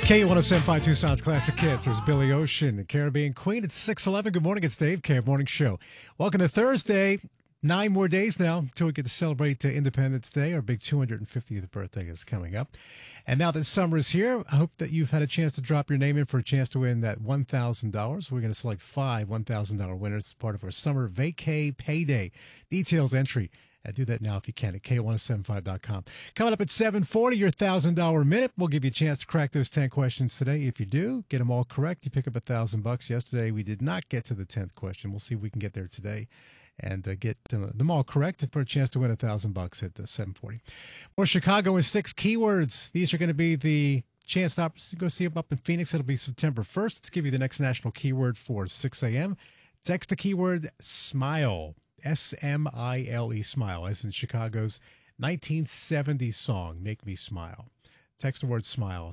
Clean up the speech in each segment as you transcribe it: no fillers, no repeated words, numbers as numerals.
K107.5 Tucson's Classic Hits. There's Billy Ocean, the Caribbean Queen. It's 6:11. Good morning. It's Dave K. Morning Show. Welcome to Thursday. 9 more days now until we get to celebrate Independence Day. Our big 250th birthday is coming up. And now that summer is here, I hope that you've had a chance to drop your name in for a chance to win that $1,000. We're going to select 5 $1,000 winners as part of our Summer Vacay Payday. Details entry. Do that now if you can at K1075.com. Coming up at 7:40, your $1,000 minute. We'll give you a chance to crack those 10 questions today. If you do, get them all correct, you pick up $1,000. Yesterday, we did not get to the 10th question. We'll see if we can get there today and get them all correct for a chance to win $1,000 at 7:40. More Chicago and 6 keywords. These are going to be the chance to go see them up in Phoenix. It'll be September 1st. Let's give you the next national keyword for 6 a.m. Text the keyword SMILE. SMILE, smile, as in Chicago's 1970s song, Make Me Smile. Text the word smile,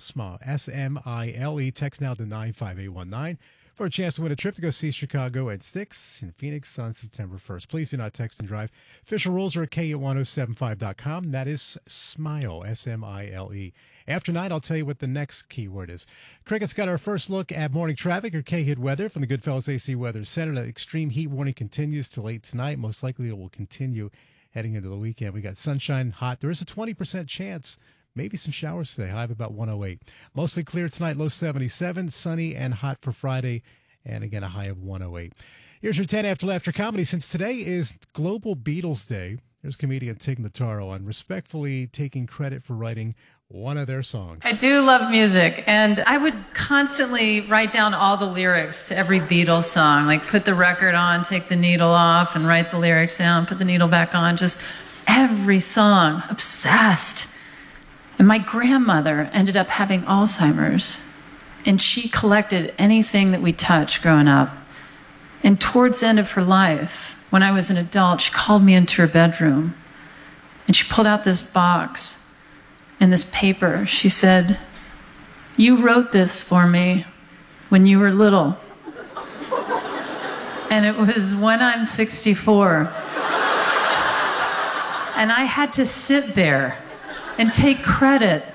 SMILE. Text now to 95819 for a chance to win a trip to go see Chicago and 6 in Phoenix on September 1st. Please do not text and drive. Official rules are at K1075.com. That is SMILE, SMILE. After 9, I'll tell you what the next keyword is. Cricket's got our first look at morning traffic or K-Hid weather from the Goodfellas AC Weather Center. The extreme heat warning continues till late tonight. Most likely it will continue heading into the weekend. We got sunshine, hot. There is a 20% chance. Maybe some showers today. High of about 108. Mostly clear tonight, low 77. Sunny and hot for Friday. And again, a high of 108. Here's your 10 after laughter comedy. Since today is Global Beatles Day, there's comedian Tig Notaro on respectfully taking credit for writing one of their songs. I do love music, and I would constantly write down all the lyrics to every Beatles song, like put the record on, take the needle off, and write the lyrics down, put the needle back on, just every song, obsessed. And my grandmother ended up having Alzheimer's, and she collected anything that we touched growing up. And towards the end of her life, when I was an adult, she called me into her bedroom, and she pulled out this box and this paper. She said, "You wrote this for me when you were little." And it was When I'm 64. And I had to sit there and take credit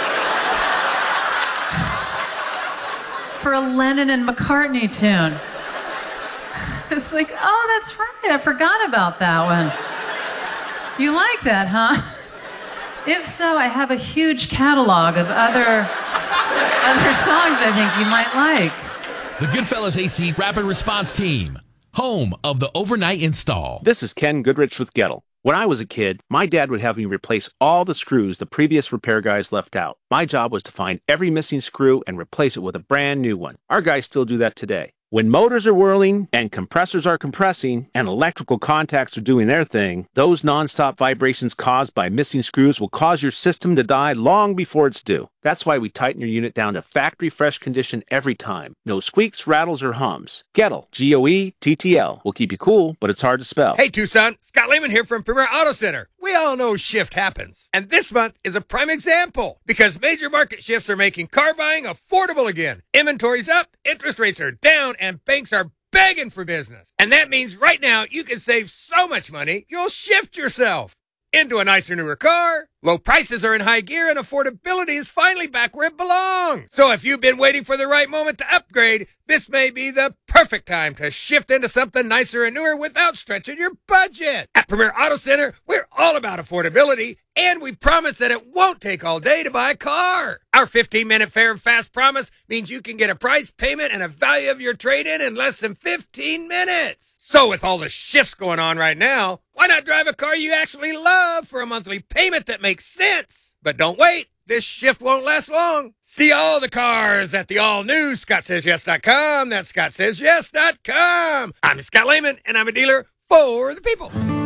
for a Lennon and McCartney tune. It's like, oh, that's right, I forgot about that one. You like that, huh? If so, I have a huge catalog of other songs I think you might like. The Goodfellas AC Rapid Response Team, home of the overnight install. This is Ken Goodrich with Gettle. When I was a kid, my dad would have me replace all the screws the previous repair guys left out. My job was to find every missing screw and replace it with a brand new one. Our guys still do that today. When motors are whirling and compressors are compressing and electrical contacts are doing their thing, those nonstop vibrations caused by missing screws will cause your system to die long before it's due. That's why we tighten your unit down to factory fresh condition every time. No squeaks, rattles, or hums. Gettle, Goettl, will keep you cool, but it's hard to spell. Hey Tucson, Scott Lehman here from Premier Auto Center. We all know shift happens, and this month is a prime example because major market shifts are making car buying affordable again. Inventory's up, interest rates are down, and banks are begging for business. And that means right now you can save so much money, you'll shift yourself into a nicer, newer car. Low prices are in high gear and affordability is finally back where it belongs. So if you've been waiting for the right moment to upgrade, this may be the perfect time to shift into something nicer and newer without stretching your budget. At Premier Auto Center, we're all about affordability, and we promise that it won't take all day to buy a car. Our 15-minute fair and fast promise means you can get a price, payment, and a value of your trade-in in less than 15 minutes. So with all the shifts going on right now, why not drive a car you actually love for a monthly payment that makes sense? But don't wait. This shift won't last long. See all the cars at the all-new ScottSaysYes.com. That's ScottSaysYes.com. I'm Scott Lehman, and I'm a dealer for the people.